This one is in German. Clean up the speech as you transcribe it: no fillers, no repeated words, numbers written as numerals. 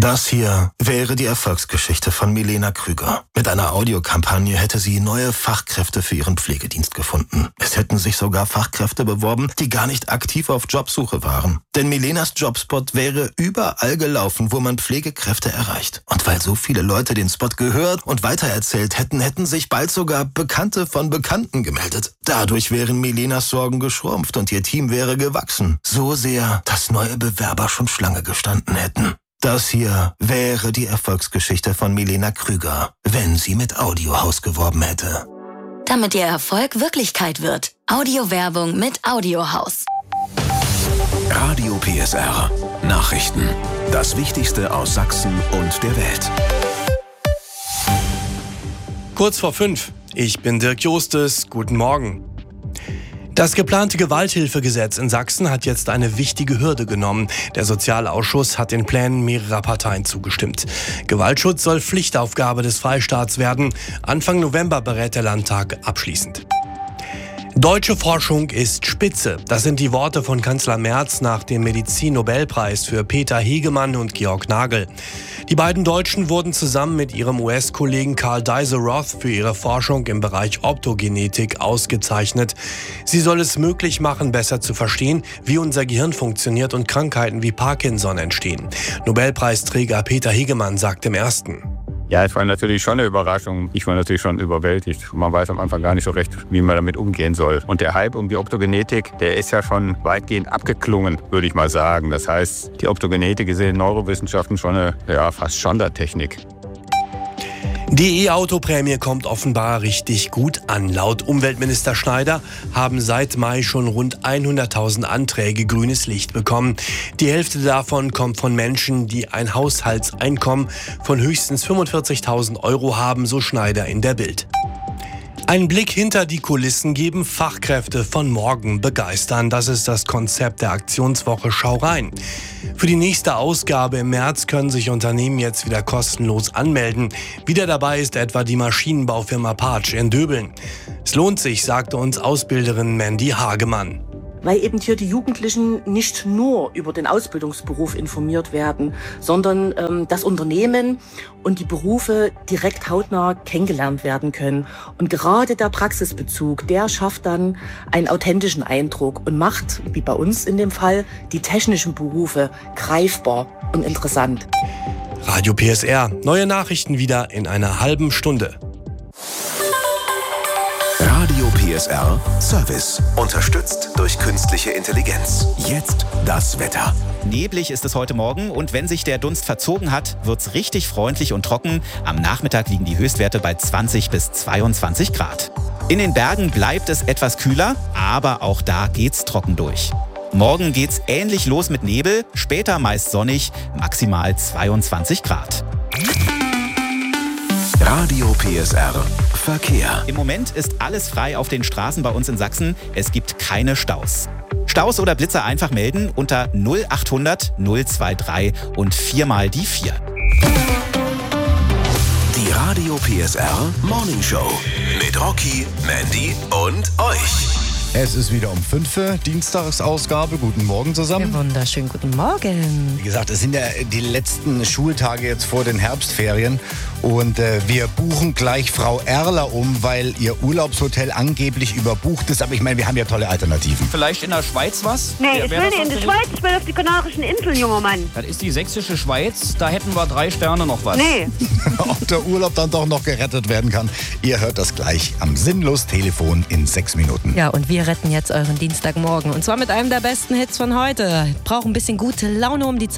Das hier wäre die Erfolgsgeschichte von Milena Krüger. Mit einer Audiokampagne hätte sie neue Fachkräfte für ihren Pflegedienst gefunden. Es hätten sich sogar Fachkräfte beworben, die gar nicht aktiv auf Jobsuche waren. Denn Milenas Jobspot wäre überall gelaufen, wo man Pflegekräfte erreicht. Und weil so viele Leute den Spot gehört und weitererzählt hätten, hätten sich bald sogar Bekannte von Bekannten gemeldet. Dadurch wären Milenas Sorgen geschrumpft und ihr Team wäre gewachsen. So sehr, dass neue Bewerber schon Schlange gestanden hätten. Das hier wäre die Erfolgsgeschichte von Milena Krüger, wenn sie mit Audiohaus geworben hätte. Damit ihr Erfolg Wirklichkeit wird. Audiowerbung mit Audiohaus. Radio PSR. Nachrichten. Das Wichtigste aus Sachsen und der Welt. Kurz vor 5. Ich bin Dirk Jostes. Guten Morgen. Das geplante Gewalthilfegesetz in Sachsen hat jetzt eine wichtige Hürde genommen. Der Sozialausschuss hat den Plänen mehrerer Parteien zugestimmt. Gewaltschutz soll Pflichtaufgabe des Freistaats werden. Anfang November berät der Landtag abschließend. Deutsche Forschung ist spitze. Das sind die Worte von Kanzler Merz nach dem Medizin-Nobelpreis für Peter Hegemann und Georg Nagel. Die beiden Deutschen wurden zusammen mit ihrem US-Kollegen Carl Deiser-Roth für ihre Forschung im Bereich Optogenetik ausgezeichnet. Sie soll es möglich machen, besser zu verstehen, wie unser Gehirn funktioniert und Krankheiten wie Parkinson entstehen. Nobelpreisträger Peter Hegemann sagt im Ersten: Ja, es war natürlich schon eine Überraschung. Ich war natürlich schon überwältigt. Man weiß am Anfang gar nicht so recht, wie man damit umgehen soll. Und der Hype um die Optogenetik, der ist ja schon weitgehend abgeklungen, würde ich mal sagen. Das heißt, die Optogenetik ist in den Neurowissenschaften schon eine fast Sondertechnik. Die E-Auto-Prämie kommt offenbar richtig gut an. Laut Umweltminister Schneider haben seit Mai schon rund 100.000 Anträge grünes Licht bekommen. Die Hälfte davon kommt von Menschen, die ein Haushaltseinkommen von höchstens 45.000 Euro haben, so Schneider in der Bild. Einen Blick hinter die Kulissen geben, Fachkräfte von morgen begeistern. Das ist das Konzept der Aktionswoche Schau rein. Für die nächste Ausgabe im März können sich Unternehmen jetzt wieder kostenlos anmelden. Wieder dabei ist etwa die Maschinenbaufirma Patsch in Döbeln. Es lohnt sich, sagte uns Ausbilderin Mandy Hagemann. Weil eben hier die Jugendlichen nicht nur über den Ausbildungsberuf informiert werden, sondern das Unternehmen und die Berufe direkt hautnah kennengelernt werden können. Und gerade der Praxisbezug, der schafft dann einen authentischen Eindruck und macht, wie bei uns in dem Fall, die technischen Berufe greifbar und interessant. Radio PSR, neue Nachrichten wieder in einer halben Stunde. Radio PSR Service. Unterstützt durch künstliche Intelligenz. Jetzt das Wetter. Neblig ist es heute Morgen und wenn sich der Dunst verzogen hat, wird's richtig freundlich und trocken. Am Nachmittag liegen die Höchstwerte bei 20 bis 22 Grad. In den Bergen bleibt es etwas kühler, aber auch da geht's trocken durch. Morgen geht's ähnlich los mit Nebel, später meist sonnig, maximal 22 Grad. Radio PSR Verkehr. Im Moment ist alles frei auf den Straßen bei uns in Sachsen. Es gibt keine Staus. Staus oder Blitzer einfach melden unter 0800 023 und 4 mal die 4. Die Radio PSR Morning Show mit Rocky, Mandy und euch. Es ist wieder um 5 Uhr, Dienstagsausgabe. Guten Morgen zusammen. Ja, wunderschönen guten Morgen. Wie gesagt, es sind ja die letzten Schultage jetzt vor den Herbstferien. Und wir buchen gleich Frau Erler um, weil ihr Urlaubshotel angeblich überbucht ist. Aber ich meine, wir haben ja tolle Alternativen. Vielleicht in der Schweiz was? Nee, ich will nicht in die Schweiz, ich will auf die Kanarischen Inseln, junger Mann. Das ist die sächsische Schweiz, da hätten wir 3 Sterne noch was. Nee. Ob der Urlaub dann doch noch gerettet werden kann, ihr hört das gleich am Sinnlos-Telefon in 6 Minuten. Ja, und wir retten jetzt euren Dienstagmorgen. Und zwar mit einem der besten Hits von heute. Braucht ein bisschen gute Laune um die Zeit.